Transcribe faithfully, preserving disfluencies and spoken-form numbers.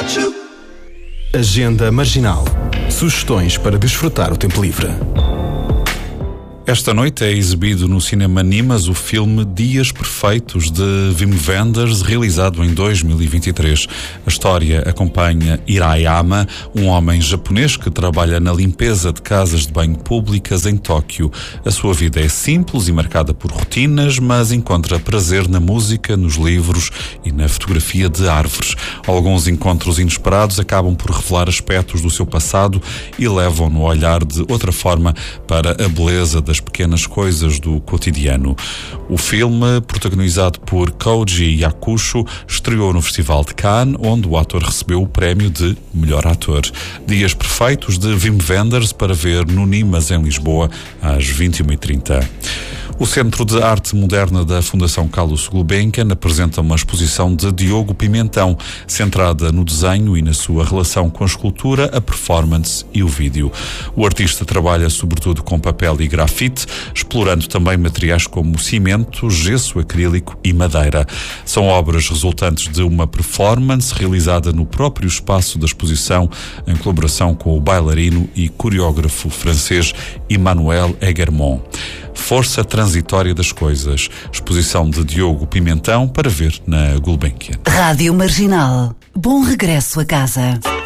Agenda Marginal. Sugestões para desfrutar o tempo livre. Esta noite é exibido no Cinema Nimas o filme Dias Perfeitos, de Wim Wenders, realizado em dois mil e vinte e três. A história acompanha Hirayama, um homem japonês que trabalha na limpeza de casas de banho públicas em Tóquio. A sua vida é simples e marcada por rotinas, mas encontra prazer na música, nos livros e na fotografia de árvores. Alguns encontros inesperados acabam por revelar aspectos do seu passado e levam-no a olhar de outra forma para a beleza das pequenas coisas do cotidiano. O filme, protagonizado por Koji Yakusho, estreou no Festival de Cannes, onde o ator recebeu o prémio de melhor ator. Dias Perfeitos, de Wim Wenders, para ver no Nimas, em Lisboa, às vinte e uma e trinta. O Centro de Arte Moderna da Fundação Carlos Gulbenkian apresenta uma exposição de Diogo Pimentão, centrada no desenho e na sua relação com a escultura, a performance e o vídeo. O artista trabalha sobretudo com papel e grafite, explorando também materiais como cimento, gesso acrílico e madeira. São obras resultantes de uma performance realizada no próprio espaço da exposição, em colaboração com o bailarino e coreógrafo francês Emmanuel Egermont. Força Transitória das Coisas. Exposição de Diogo Pimentão, para ver na Gulbenkian. Rádio Marginal. Bom regresso a casa.